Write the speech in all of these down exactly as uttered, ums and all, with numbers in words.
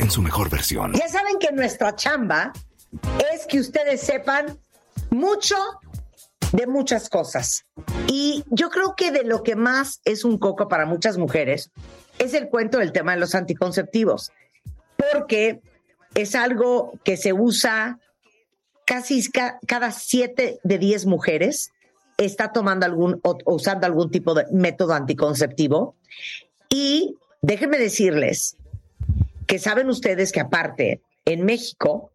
en su mejor versión. Ya saben que nuestra chamba es que ustedes sepan mucho de muchas cosas. Y yo creo que de lo que más es un coco para muchas mujeres es el cuento del tema de los anticonceptivos. Porque es algo que se usa casi ca- cada siete de diez mujeres está tomando algún o usando algún tipo de método anticonceptivo. Y déjenme decirles que saben ustedes que aparte en México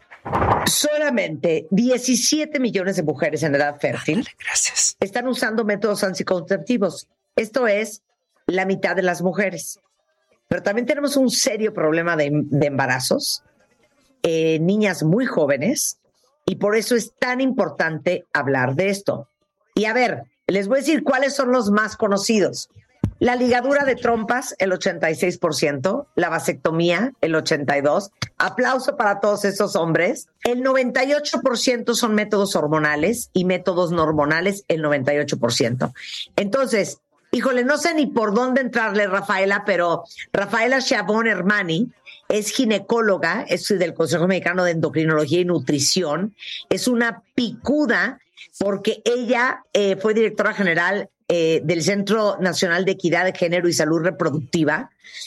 solamente diecisiete millones de mujeres en edad fértil Ándale, gracias. están usando métodos anticonceptivos. Esto es la mitad de las mujeres. Pero también tenemos un serio problema de, de embarazos, eh, niñas muy jóvenes, y por eso es tan importante hablar de esto. Y a ver, les voy a decir cuáles son los más conocidos. La ligadura de trompas, el ochenta y seis por ciento, la vasectomía, el ochenta y dos por ciento. Aplauso para todos esos hombres. El noventa y ocho por ciento son métodos hormonales y métodos no hormonales, el noventa y ocho por ciento. Entonces, híjole, no sé ni por dónde entrarle, Rafaela, pero Rafaela Schiavone Hermani es ginecóloga, es del Consejo Mexicano de Endocrinología y Nutrición, es una picuda porque ella eh, fue directora general eh, del Centro Nacional de Equidad de Género y Salud Reproductiva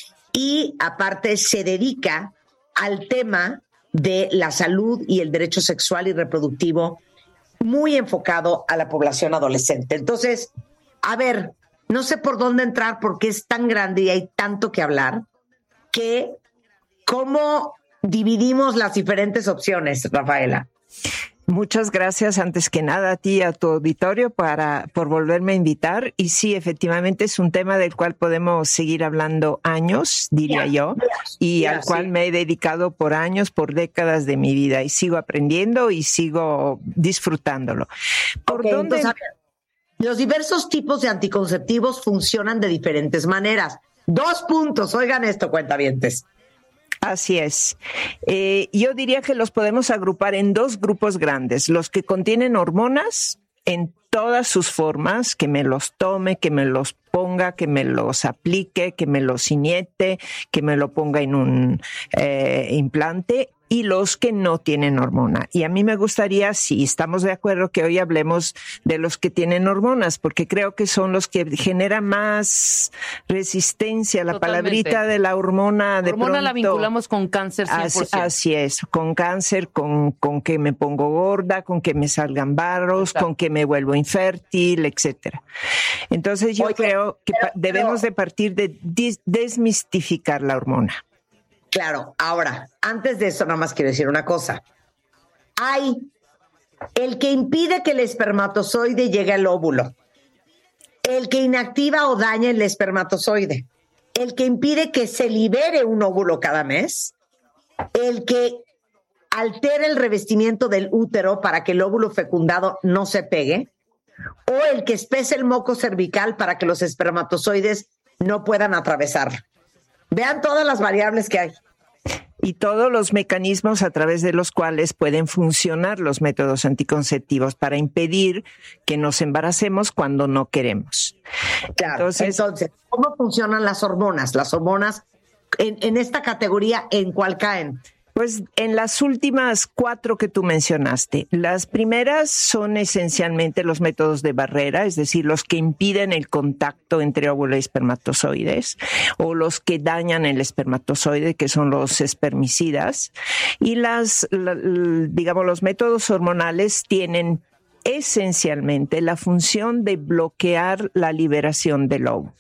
y aparte se dedica al tema de la salud y el derecho sexual y reproductivo muy enfocado a la población adolescente. Entonces, a ver, no sé por dónde entrar porque es tan grande y hay tanto que hablar que ¿cómo dividimos las diferentes opciones, Rafaela? Muchas gracias antes que nada a ti y a tu auditorio para, por volverme a invitar. Y sí, efectivamente es un tema del cual podemos seguir hablando años, diría Yeah, yo, yeah, y yeah, al cual sí. me he dedicado por años, por décadas de mi vida y sigo aprendiendo y sigo disfrutándolo. ¿Por Okay, dónde? entonces, a ver, los diversos tipos de anticonceptivos funcionan de diferentes maneras. Dos puntos, oigan esto, cuentavientes. Así es. Eh, yo diría que los podemos agrupar en dos grupos grandes. Los que contienen hormonas en todas sus formas, que me los tome, que me los ponga, que me los aplique, que me los inyecte, que me lo ponga en un eh, implante, y los que no tienen hormona. Y a mí me gustaría, si estamos de acuerdo, que hoy hablemos de los que tienen hormonas, porque creo que son los que generan más resistencia. La Totalmente. Palabrita de la hormona de hormona pronto, la vinculamos con cáncer cien por ciento. Así, así es, con cáncer, con, con que me pongo gorda, con que me salgan barros, Exacto. con que me vuelvo infértil, etcétera. Entonces yo Oye, creo que pero- pa- debemos pero- de partir de dis- desmistificar la hormona. Claro, ahora, antes de eso, nada más quiero decir una cosa. Hay el que impide que el espermatozoide llegue al óvulo, el que inactiva o daña el espermatozoide, el que impide que se libere un óvulo cada mes, el que altera el revestimiento del útero para que el óvulo fecundado no se pegue, o el que espesa el moco cervical para que los espermatozoides no puedan atravesarlo. Vean todas las variables que hay. Y todos los mecanismos a través de los cuales pueden funcionar los métodos anticonceptivos para impedir que nos embaracemos cuando no queremos. Claro. Entonces, Entonces, ¿cómo funcionan las hormonas? Las hormonas en, en esta categoría, ¿en cuál caen? pues en las últimas cuatro que tú mencionaste, las primeras son esencialmente los métodos de barrera, es decir, los que impiden el contacto entre óvulo y espermatozoides, o los que dañan el espermatozoide, que son los espermicidas, y las, la, digamos, los métodos hormonales tienen esencialmente la función de bloquear la liberación del óvulo.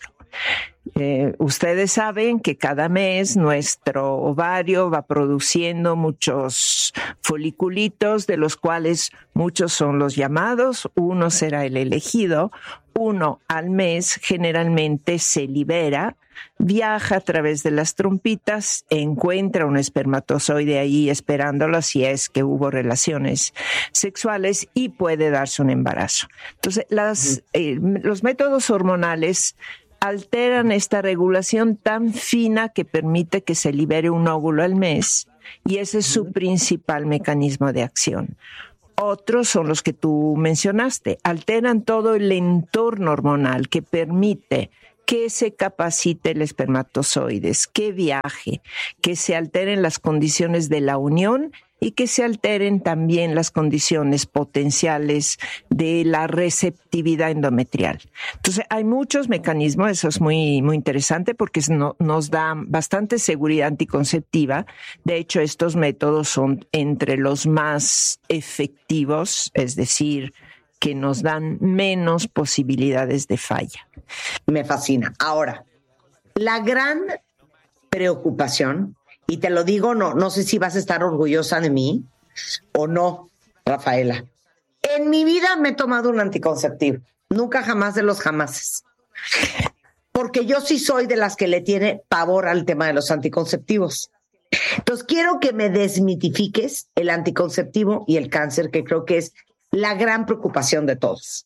Eh, ustedes saben que cada mes nuestro ovario va produciendo muchos foliculitos, de los cuales muchos son los llamados, uno será el elegido, uno al mes generalmente se libera, viaja a través de las trompitas, encuentra un espermatozoide ahí esperándolo si es que hubo relaciones sexuales y puede darse un embarazo. Entonces, las, eh, los métodos hormonales alteran esta regulación tan fina que permite que se libere un óvulo al mes, y ese es su principal mecanismo de acción. Otros son los que tú mencionaste, alteran todo el entorno hormonal que permite que se capacite el espermatozoide, que viaje, que se alteren las condiciones de la unión y que se alteren también las condiciones potenciales de la receptividad endometrial. Entonces, hay muchos mecanismos, eso es muy, muy interesante porque no, nos da bastante seguridad anticonceptiva. De hecho, estos métodos son entre los más efectivos, es decir, que nos dan menos posibilidades de falla. Me fascina. Ahora, la gran preocupación, y te lo digo, no, no sé si vas a estar orgullosa de mí o no, Rafaela. En mi vida me he tomado un anticonceptivo. Nunca jamás de los jamases. Porque yo sí soy de las que le tiene pavor al tema de los anticonceptivos. Entonces, quiero que me desmitifiques el anticonceptivo y el cáncer, que creo que es la gran preocupación de todos.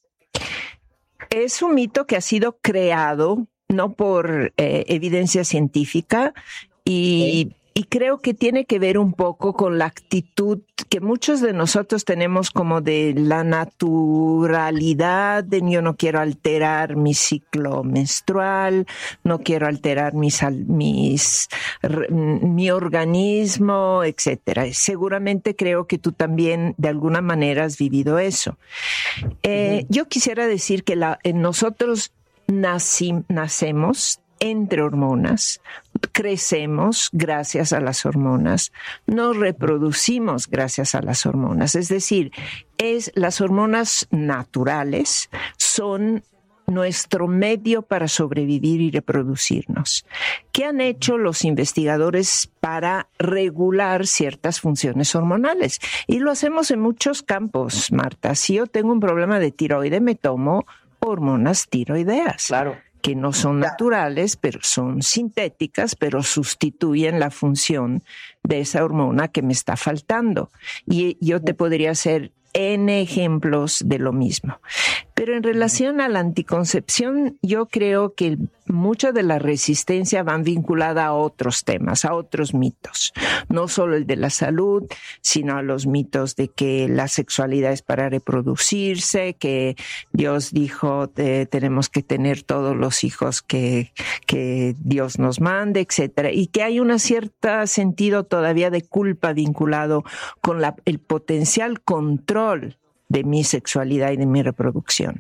Es un mito que ha sido creado no por eh, evidencia científica y, y creo que tiene que ver un poco con la actitud que muchos de nosotros tenemos como de la naturalidad, de yo no quiero alterar mi ciclo menstrual, no quiero alterar mis, mis, mi organismo, etcétera. Seguramente creo que tú también de alguna manera has vivido eso. Eh, uh-huh. Yo quisiera decir que la, en nosotros nací, nacemos entre hormonas, crecemos gracias a las hormonas, nos reproducimos gracias a las hormonas. Es decir, es, las hormonas naturales son nuestro medio para sobrevivir y reproducirnos. ¿Qué han hecho los investigadores para regular ciertas funciones hormonales? Y lo hacemos en muchos campos, Marta. Si yo tengo un problema de tiroide, me tomo hormonas tiroideas. Claro. Que no son naturales, pero son sintéticas, pero sustituyen la función de esa hormona que me está faltando. Y yo te podría hacer N ejemplos de lo mismo. Pero en relación a la anticoncepción, yo creo que mucha de la resistencia van vinculada a otros temas, a otros mitos. No solo el de la salud, sino a los mitos de que la sexualidad es para reproducirse, que Dios dijo que tenemos que tener todos los hijos que, que Dios nos mande, etcétera. Y que hay un cierto sentido todavía de culpa vinculado con la, el potencial control de mi sexualidad y de mi reproducción.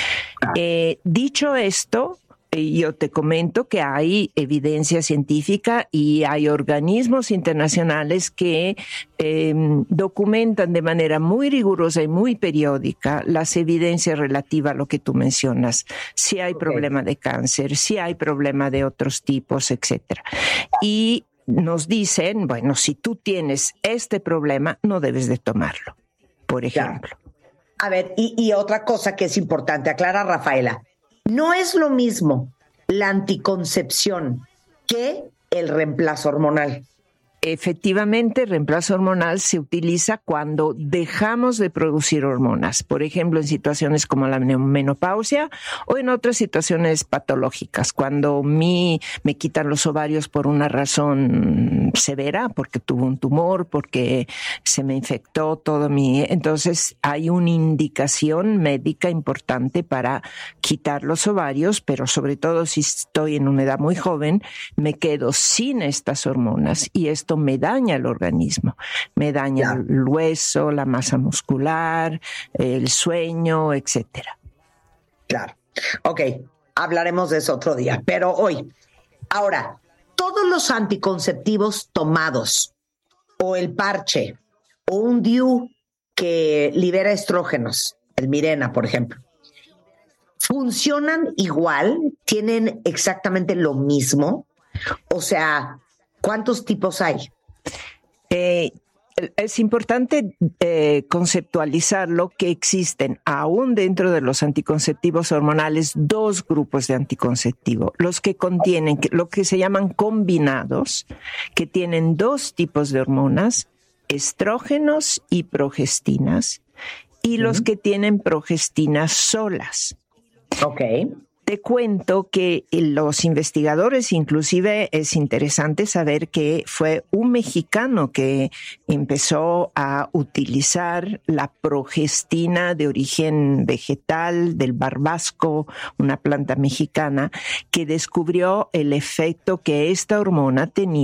Eh, dicho esto, yo te comento que hay evidencia científica y hay organismos internacionales que eh, documentan de manera muy rigurosa y muy periódica las evidencias relativas a lo que tú mencionas. Si hay okay. problema de cáncer, si hay problema de otros tipos, etcétera. Y nos dicen, bueno, si tú tienes este problema, no debes de tomarlo, por ejemplo. Ya. A ver, y, y otra cosa que es importante, aclara Rafaela, no es lo mismo la anticoncepción que el reemplazo hormonal. Efectivamente, el reemplazo hormonal se utiliza cuando dejamos de producir hormonas, por ejemplo, en situaciones como la menopausia o en otras situaciones patológicas, cuando mi, me quitan los ovarios por una razón severa, porque tuve un tumor, porque se me infectó todo mi... Entonces, hay una indicación médica importante para quitar los ovarios, pero sobre todo si estoy en una edad muy joven, me quedo sin estas hormonas y esto me daña el organismo, me daña yeah. el hueso, la masa muscular, el sueño, etcétera. Claro. Ok, hablaremos de eso otro día, pero hoy, ahora, todos los anticonceptivos tomados, o el parche, o un D I U que libera estrógenos, el Mirena, por ejemplo, ¿funcionan igual? ¿Tienen exactamente lo mismo? O sea, ¿cuántos tipos hay? Eh, es importante eh, conceptualizarlo que existen aún dentro de los anticonceptivos hormonales dos grupos de anticonceptivo. Los que contienen lo que se llaman combinados, que tienen dos tipos de hormonas, estrógenos y progestinas, y uh-huh. los que tienen progestinas solas. Ok. Te cuento que los investigadores, inclusive es interesante saber que fue un mexicano que empezó a utilizar la progestina de origen vegetal del barbasco, una planta mexicana, que descubrió el efecto que esta hormona tenía